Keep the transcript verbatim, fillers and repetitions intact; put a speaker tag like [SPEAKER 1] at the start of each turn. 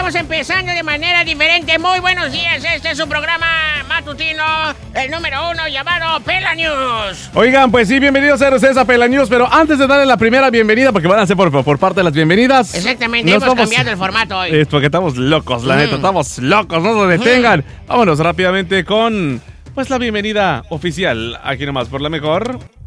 [SPEAKER 1] estamos empezando de manera diferente. Muy buenos días, este es su programa matutino, el número uno, llamado Pela News.
[SPEAKER 2] Oigan, pues sí, bienvenidos a ustedes a Pela News, pero antes de darle la primera bienvenida, porque van a ser por, por parte de las bienvenidas.
[SPEAKER 1] Exactamente, hemos vamos, cambiado el formato hoy.
[SPEAKER 2] Es porque estamos locos, la mm. neta, estamos locos, no nos detengan. Mm. Vámonos rápidamente con, pues, la bienvenida oficial, aquí nomás por la mejor.